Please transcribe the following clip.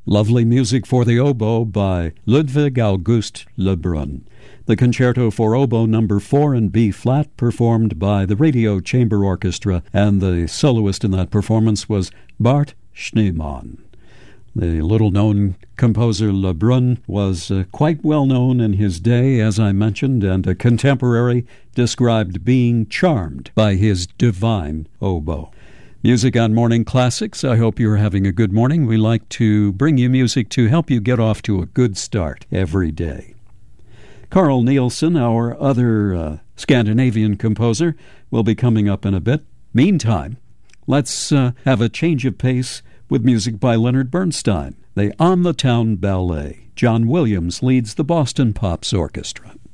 Lovely music for the oboe by Ludwig August Lebrun. The Concerto for Oboe No. 4 in B-flat, performed by the Radio Chamber Orchestra, and the soloist in that performance was Bart Schneemann. The little-known composer Lebrun was quite well-known in his day, as I mentioned, and a contemporary described being charmed by his divine oboe. Music on Morning Classics. I hope you're having a good morning. We like to bring you music to help you get off to a good start every day. Carl Nielsen, our other Scandinavian composer, will be coming up in a bit. Meantime, let's have a change of pace with music by Leonard Bernstein, the On the Town Ballet. John Williams leads the Boston Pops Orchestra.